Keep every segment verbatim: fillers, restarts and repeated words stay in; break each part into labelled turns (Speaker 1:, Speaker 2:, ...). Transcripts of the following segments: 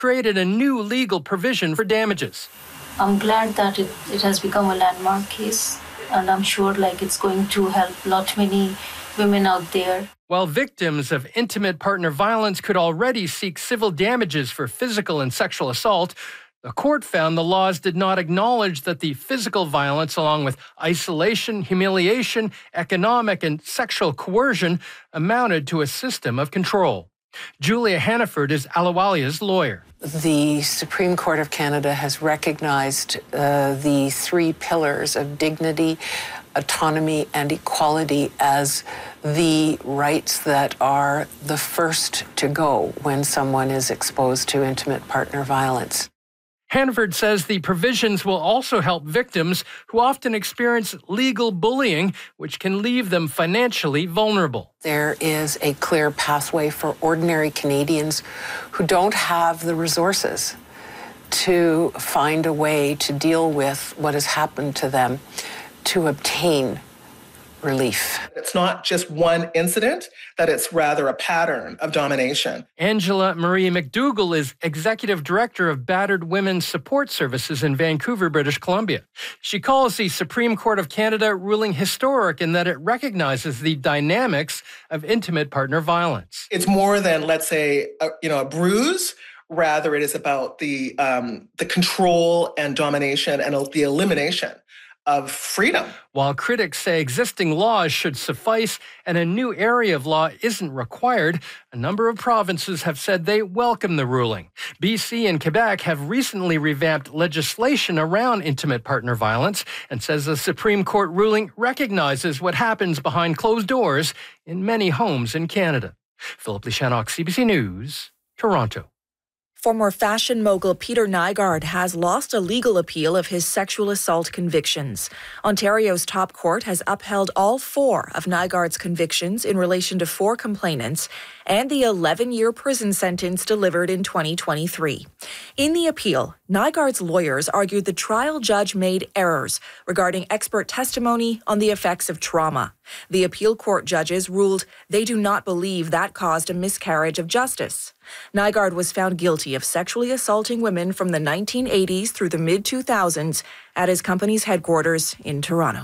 Speaker 1: created a new legal provision for damages.
Speaker 2: I'm glad that it, it has become a landmark case, and I'm sure like it's going to help a lot many women out there.
Speaker 1: While victims of intimate partner violence could already seek civil damages for physical and sexual assault, the court found the laws did not acknowledge that the physical violence, along with isolation, humiliation, economic, and sexual coercion, amounted to a system of control. Julia Hannaford is Ahluwalia's lawyer.
Speaker 3: The Supreme Court of Canada has recognized uh, the three pillars of dignity, autonomy, and equality as the rights that are the first to go when someone is exposed to intimate partner violence.
Speaker 1: Hannaford says the provisions will also help victims who often experience legal bullying, which can leave them financially vulnerable.
Speaker 3: There is a clear pathway for ordinary Canadians who don't have the resources to find a way to deal with what has happened to them to obtain relief.
Speaker 4: It's not just one incident, that it's rather a pattern of domination.
Speaker 1: Angela Marie McDougall is Executive Director of Battered Women's Support Services in Vancouver, British Columbia. She calls the Supreme Court of Canada ruling historic in that it recognizes the dynamics of intimate partner violence.
Speaker 4: It's more than, let's say, a, you know, a bruise. Rather, it is about the um, the control and domination and the elimination of freedom.
Speaker 1: While critics say existing laws should suffice and a new area of law isn't required, a number of provinces have said they welcome the ruling. B C and Quebec have recently revamped legislation around intimate partner violence and says the Supreme Court ruling recognizes what happens behind closed doors in many homes in Canada. Philip Lishanok, C B C News, Toronto.
Speaker 5: Former fashion mogul Peter Nygard has lost a legal appeal of his sexual assault convictions. Ontario's top court has upheld all four of Nygard's convictions in relation to four complainants and the eleven-year prison sentence delivered in twenty twenty-three. In the appeal, Nygard's lawyers argued the trial judge made errors regarding expert testimony on the effects of trauma. The appeal court judges ruled they do not believe that caused a miscarriage of justice. Nygard was found guilty of sexually assaulting women from the nineteen eighties through the mid two thousands at his company's headquarters in Toronto.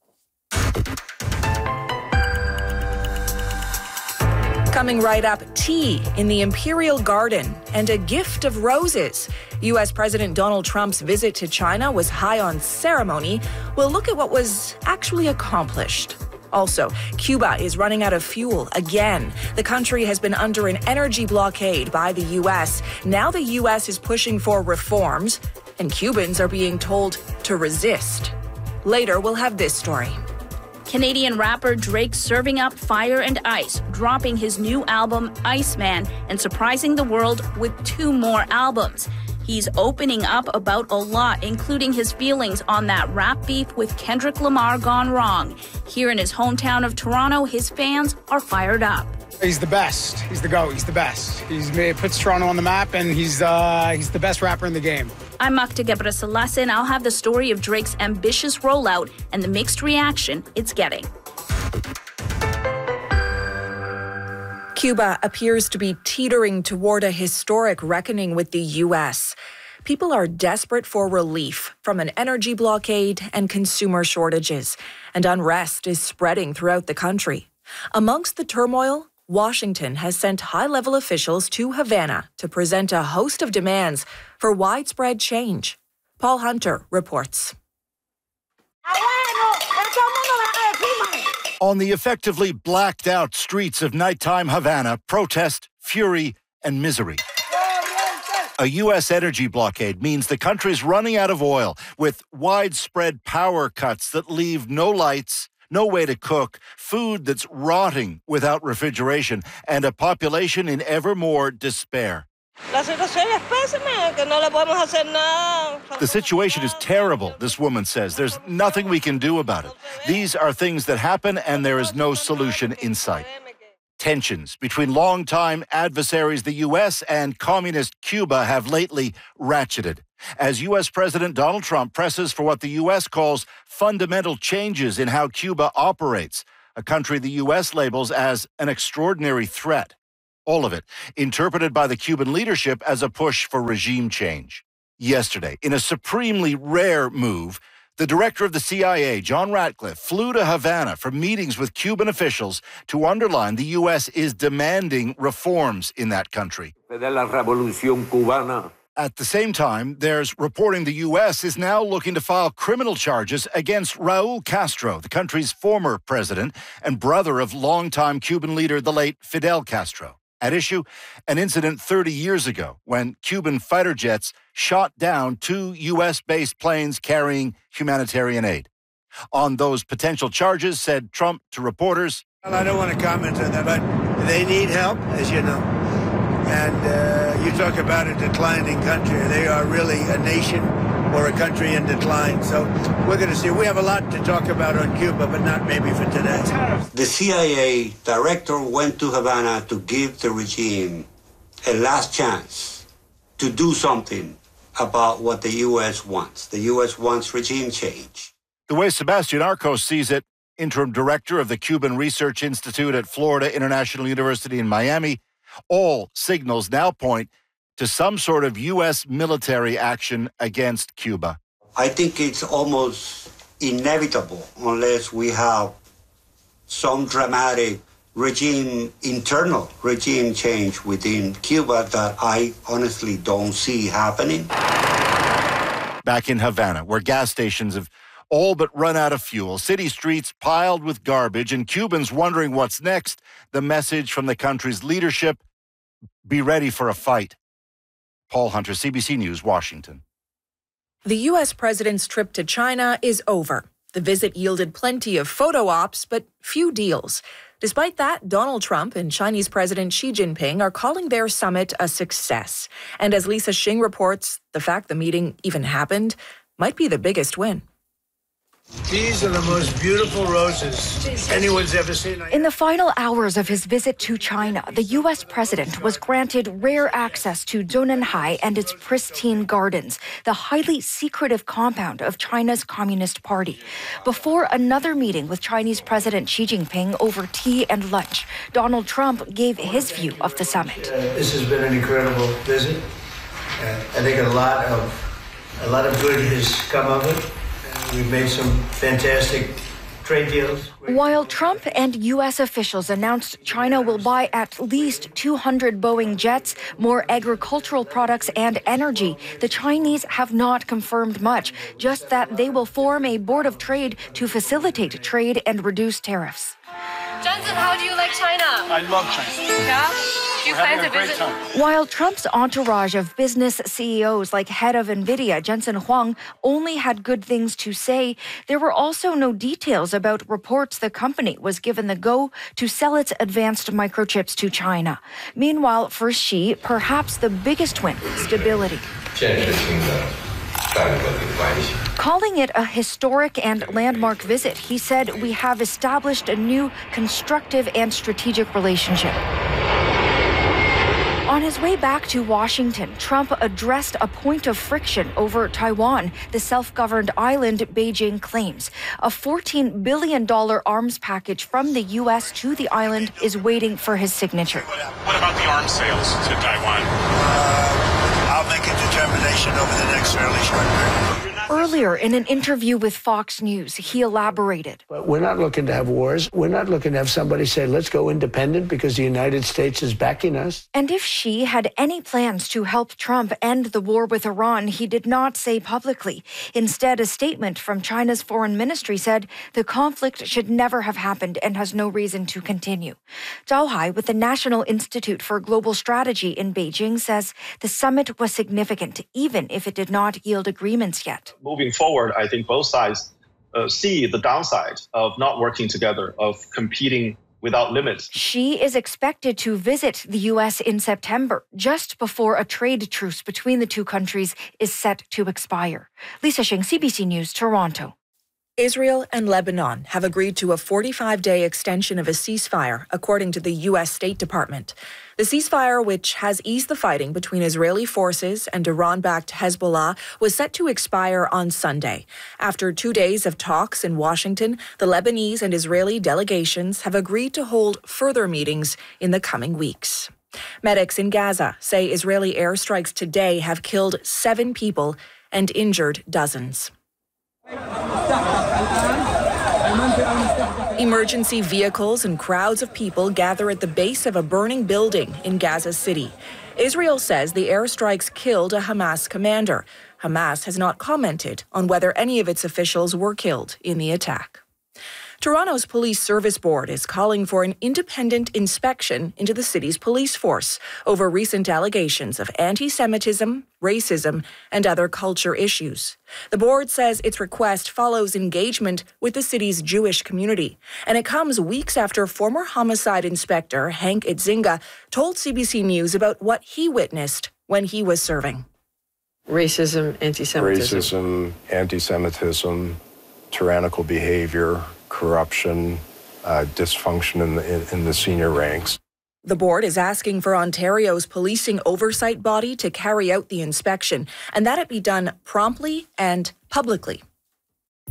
Speaker 5: Coming right up, tea in the Imperial Garden and a gift of roses. U S President Donald Trump's visit to China was high on ceremony. We'll look at what was actually accomplished. Also, Cuba is running out of fuel again. The country has been under an energy blockade by the U S. Now the U S is pushing for reforms, and Cubans are being told to resist. Later, we'll have this story.
Speaker 6: Canadian rapper Drake serving up fire and ice, dropping his new album, Iceman, and surprising the world with two more albums. He's opening up about a lot, including his feelings on that rap beef with Kendrick Lamar gone wrong. Here in his hometown of Toronto, his fans are fired up.
Speaker 7: He's the best. He's the GOAT. He's the best. He's made, puts Toronto on the map, and he's uh, he's the best rapper in the game.
Speaker 6: I'm Makta Gebrselassie, and I'll have the story of Drake's ambitious rollout and the mixed reaction it's getting.
Speaker 5: Cuba appears to be teetering toward a historic reckoning with the U S. People are desperate for relief from an energy blockade and consumer shortages, and unrest is spreading throughout the country. Amongst the turmoil, Washington has sent high-level officials to Havana to present a host of demands for widespread change. Paul Hunter reports.
Speaker 8: On the effectively blacked-out streets of nighttime Havana, protest, fury, and misery. A U S energy blockade means the country's running out of oil, with widespread power cuts that leave no lights, no way to cook, food that's rotting without refrigeration, and a population in ever more despair. The situation is terrible, this woman says. There's nothing we can do about it. These are things that happen, and there is no solution in sight. Tensions between longtime adversaries, the U S and communist Cuba, have lately ratcheted as U S President Donald Trump presses for what the U S calls fundamental changes in how Cuba operates, a country the U S labels as an extraordinary threat. All of it interpreted by the Cuban leadership as a push for regime change. Yesterday, in a supremely rare move, the director of the C I A, John Ratcliffe, flew to Havana for meetings with Cuban officials to underline the U S is demanding reforms in that country. At the same time, there's reporting the U S is now looking to file criminal charges against Raul Castro, the country's former president and brother of longtime Cuban leader, the late Fidel Castro. At issue, an incident thirty years ago when Cuban fighter jets shot down two U S-based planes carrying humanitarian aid. On those potential charges, said Trump to reporters,
Speaker 9: Well, I don't want to comment on that, but they need help, as you know. And uh, you talk about a declining country. They are really a nation or a country in decline. So we're going to see. We have a lot to talk about on Cuba, but not maybe for today.
Speaker 10: The C I A director went to Havana to give the regime a last chance to do something about what the U S wants. The U S wants regime change.
Speaker 8: The way Sebastian Arcos sees it, interim director of the Cuban Research Institute at Florida International University in Miami, all signals now point to some sort of U S military action against Cuba.
Speaker 10: I think it's almost inevitable unless we have some dramatic regime, internal regime change within Cuba that I honestly don't see happening.
Speaker 8: Back in Havana, where gas stations have all but run out of fuel, city streets piled with garbage, and Cubans wondering what's next, the message from the country's leadership, be ready for a fight. Paul Hunter, C B C News, Washington.
Speaker 5: The U S president's trip to China is over. The visit yielded plenty of photo ops, but few deals. Despite that, Donald Trump and Chinese President Xi Jinping are calling their summit a success. And as Lisa Xing reports, the fact the meeting even happened might be the biggest win.
Speaker 9: These are the most beautiful roses anyone's ever seen.
Speaker 11: In the final hours of his visit to China, the U S president was granted rare access to Zhongnanhai and its pristine gardens, the highly secretive compound of China's Communist Party. Before another meeting with Chinese President Xi Jinping over tea and lunch, Donald Trump gave his view of the summit.
Speaker 9: Uh, this has been an incredible visit. Uh, I think a lot of a lot of good has come of it. We've made some fantastic trade deals.
Speaker 11: While Trump and U S officials announced China will buy at least two hundred Boeing jets, more agricultural products, and energy, the Chinese have not confirmed much, just that they will form a board of trade to facilitate trade and reduce tariffs.
Speaker 12: Johnson, how do you like China?
Speaker 13: I love China.
Speaker 12: Yeah? Do you plan to visit?
Speaker 11: While Trump's entourage of business C E Os like head of NVIDIA, Jensen Huang, only had good things to say, there were also no details about reports the company was given the go to sell its advanced microchips to China. Meanwhile, for Xi, perhaps the biggest win, stability. Calling it a historic and landmark visit, he said, "We have established a new constructive and strategic relationship." On his way back to Washington, Trump addressed a point of friction over Taiwan, the self-governed island Beijing claims. A fourteen billion dollars arms package from the U S to the island is waiting for his signature.
Speaker 13: What about the arms sales to Taiwan?
Speaker 9: Uh, I'll make a determination over the next fairly short period.
Speaker 11: Earlier, in an interview with Fox News, he elaborated.
Speaker 9: But we're not looking to have wars. We're not looking to have somebody say, let's go independent because the United States is backing us.
Speaker 11: And if Xi had any plans to help Trump end the war with Iran, he did not say publicly. Instead, a statement from China's foreign ministry said the conflict should never have happened and has no reason to continue. Zhao Hai with the National Institute for Global Strategy in Beijing says the summit was significant, even if it did not yield agreements yet.
Speaker 14: Moving forward, I think both sides uh, see the downside of not working together, of competing without limits.
Speaker 11: Xi is expected to visit the U S in September, just before a trade truce between the two countries is set to expire. Lisa Xing, C B C News, Toronto.
Speaker 5: Israel and Lebanon have agreed to a forty-five day extension of a ceasefire, according to the U S State Department. The ceasefire, which has eased the fighting between Israeli forces and Iran-backed Hezbollah, was set to expire on Sunday. After two days of talks in Washington, the Lebanese and Israeli delegations have agreed to hold further meetings in the coming weeks. Medics in Gaza say Israeli airstrikes today have killed seven people and injured dozens. Emergency vehicles and crowds of people gather at the base of a burning building in Gaza City. Israel says the airstrikes killed a Hamas commander. Hamas has not commented on whether any of its officials were killed in the attack. Toronto's Police Service Board is calling for an independent inspection into the city's police force over recent allegations of anti-Semitism, racism, and other culture issues. The board says its request follows engagement with the city's Jewish community, and it comes weeks after former homicide inspector Hank Idzinga told C B C News about what he witnessed when he was serving.
Speaker 3: Racism, anti-Semitism.
Speaker 15: Racism, anti-Semitism, tyrannical behavior, corruption, uh, dysfunction in the, in, in the senior ranks.
Speaker 5: The board is asking for Ontario's policing oversight body to carry out the inspection and that it be done promptly and publicly.